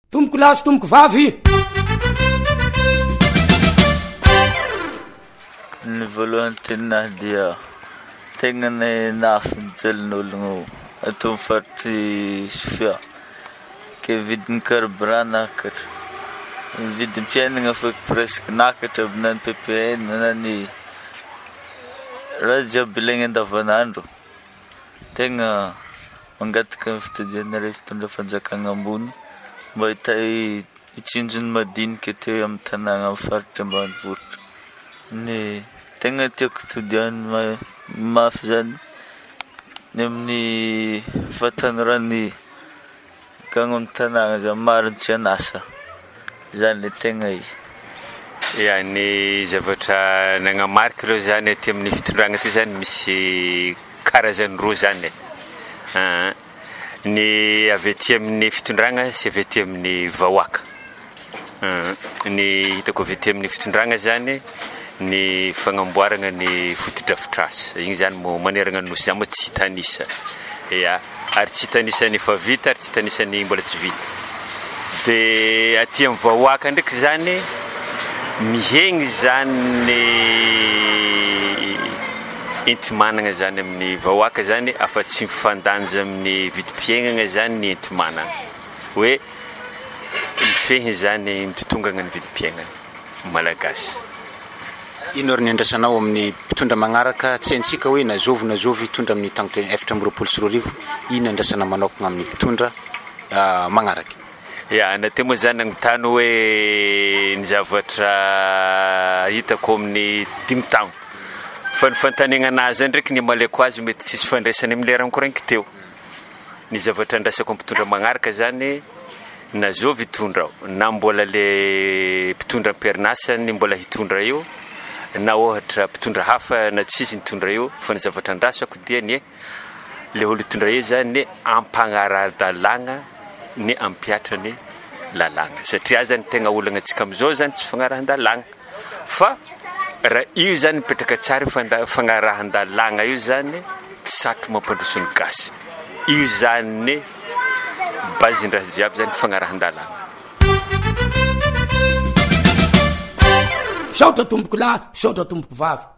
tomboko lahy sy tomboko vavy. Ny voalohany tenahy dia tegna nafy nijelin'ologno ato amin'ny faritry Sofia ke vidin'ny carburant nakatra, vidin'ny mpiainana feky presque nakatra aby na ny PPN na ny raha jiaby ilaigna andavanandro. Tegna mangataka ny fitadiana rehefa fitondra fanjakana ambony mba hitsinjony madinika teo amin'ny tanàna amin'ny faritra ambanivohitra. Ny tegna tiako todiany mafy zany ny amin'ny fatanorany gagno amin'ny tanàna zany mariny tsy anasa zany le tegna izy. Ya, ny zavatra nagnamarika reo zany aty amin'ny fitondragna ty zany misy karazany roa zany. Ny avy aty amin'ny fitondragna sy avy aty amin'ny vahoaka. Ny hitako avy aty amin'ny fitondragna zany ny fagnamboarana ny fotodrafitrasa. Igny zany mo maneragna nosy zany mo tsy hitanisa. Ya, ary tsy hitanisany efa vita ary tsy hitanisany mbola tsy vita. De aty amin'ny vahoaka ndraiky zany mihegny zany enti-managna zany amin'ny vahoaka zany afa tsy mifandanja amin'ny vidim-piainana zany ny enti-managna. Hoe mifehy zany mitotongana ny vidim-piainana malagasy. Ino ary ny andrasanao amin'ny mpitondra magnaraka tsy haintsika hoe nazovy hitondra amin'ny tangotra 2024. Ino andrasana manokana amin'ny mpitondra magnaraka? Ya, nateo moa zany nagnotany hoe ny zavatra hitako amin'ny 5 taogno. Fa ny fantaniana anazy ndraiky ny malaiko azy mety tsisy fandraisany amin'ny lerany koranky teo. Ny zavatra andrasako amin'ny mpitondra magnaraka zany nazovy hitondra na mbola le mpitondra am-perinasany mbola hitondra io na ohatra mpitondra hafa na tsisy nitondra io, fa ny zavatra andrasako dia ny le olo hitondra io zany ampagnara-dalàgna ny ampiatra ny lalàgna. Satria zany tegna olagna antsika amizao zany tsy fagnarahan-dalàgna. Fa raha io zany mipetraka tsara fagnarahan-dalàgna io zany tsy satro mampandroso ny gasy. Io zany bazindraha jiaby zany fagnarahan-dalàgna. Saotra tomboko lahy, saotra tomboko vavy.